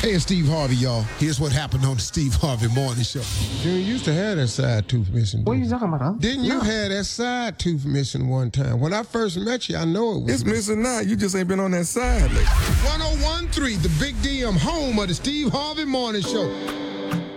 Hey, it's Steve Harvey, y'all. Here's what happened on the Steve Harvey Morning Show. Junior used to have that side tooth missing. What are you talking about, huh? Didn't you have that side tooth missing one time? When I first met you, I know it was. It's missing now. You just ain't been on that side lately. 1013, the Big DM, home of the Steve Harvey Morning Show.